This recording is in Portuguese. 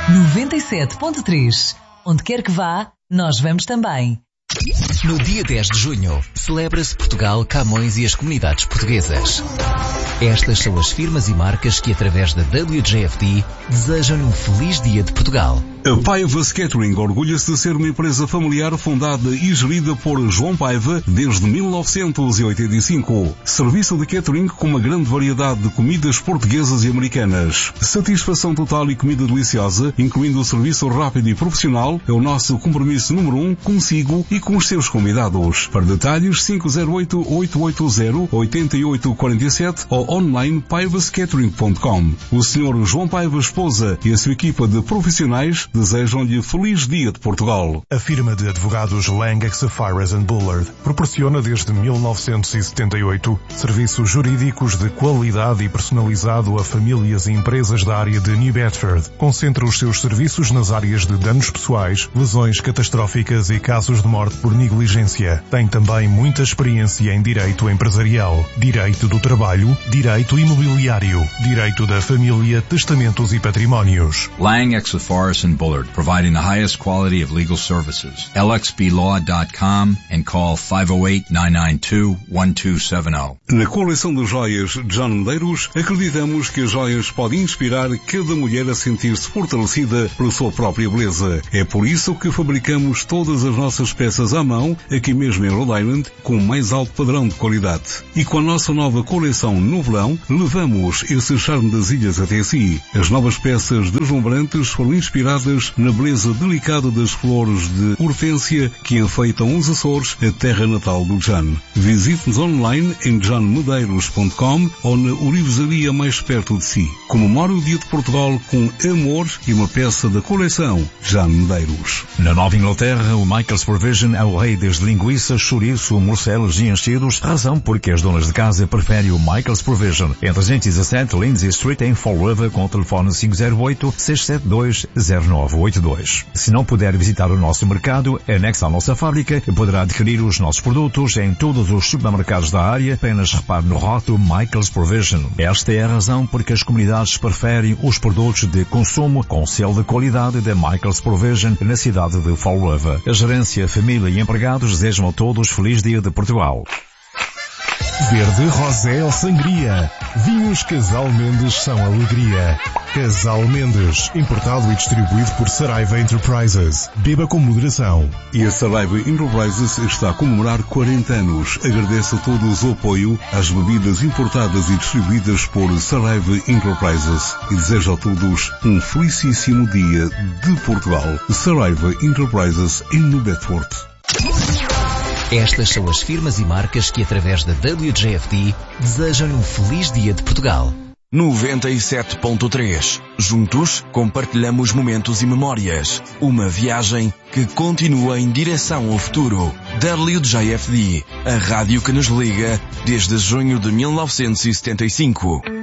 97.3. Onde quer que vá, nós vamos também. No dia 10 de junho, celebra-se Portugal, Camões e as comunidades portuguesas. Estas são as firmas e marcas que, através da WJFD, desejam um feliz dia de Portugal. A Paiva's Catering orgulha-se de ser uma empresa familiar fundada e gerida por João Paiva desde 1985. Serviço de catering com uma grande variedade de comidas portuguesas e americanas. Satisfação total e comida deliciosa, incluindo o serviço rápido e profissional, é o nosso compromisso número 1 consigo e com os seus convidados. Para detalhes, 508-880-8847 ou online paivascatering.com. O Sr. João Paiva, esposa e a sua equipa de profissionais desejam-lhe feliz dia de Portugal. A firma de advogados Lang, Sapphires & Bullard proporciona desde 1978 serviços jurídicos de qualidade e personalizado a famílias e empresas da área de New Bedford. Concentra os seus serviços nas áreas de danos pessoais, lesões catastróficas e casos de morte por negligência. Tem também muita experiência em direito empresarial, direito do trabalho, direito imobiliário, direito da família, testamentos e patrimónios. Lang, Sapphires & Bullard, providing the highest quality of legal services. lxblaw.com and call 508-992-1270. Na coleção de joias John Medeiros, acreditamos que as joias podem inspirar cada mulher a sentir-se fortalecida pela sua própria beleza. É por isso que fabricamos todas as nossas peças à mão, aqui mesmo em Rhode Island, com o mais alto padrão de qualidade. E com a nossa nova coleção no verão, levamos esse charme das ilhas até si. As novas peças deslumbrantes foram inspiradas na beleza delicada das flores de hortênsia que enfeitam os Açores, a terra natal do John. Visite-nos online em johnmedeiros.com ou na orivesaria mais perto de si. Comemore o Dia de Portugal com amor e uma peça da coleção John Medeiros. Na Nova Inglaterra, o Michael's Provision é o rei das linguiças, chouriço, morcelos e enchidos, razão porque as donas de casa preferem o Michael's Provision. Em 317 Lindsay Street, em Fall River, com o telefone 508-672-0982. Se não puder visitar o nosso mercado, anexo à nossa fábrica, poderá adquirir os nossos produtos em todos os supermercados da área, apenas repare no rótulo Michael's Provision. Esta é a razão porque as comunidades preferem os produtos de consumo com selo de qualidade da Michael's Provision na cidade de Fall River. A gerência, família e empregados desejam a todos feliz dia de Portugal. Verde, rosé ou sangria. Vinhos Casal Mendes são alegria. Casal Mendes, importado e distribuído por Saraiva Enterprises. Beba com moderação. E a Saraiva Enterprises está a comemorar 40 anos. Agradece a todos o apoio às bebidas importadas e distribuídas por Saraiva Enterprises. E deseja a todos um felicíssimo dia de Portugal. Saraiva Enterprises em New Bedford. Estas são as firmas e marcas que, através da WJFD, desejam um feliz dia de Portugal. 97.3. Juntos compartilhamos momentos e memórias. Uma viagem que continua em direção ao futuro. WJFD, a rádio que nos liga desde junho de 1975.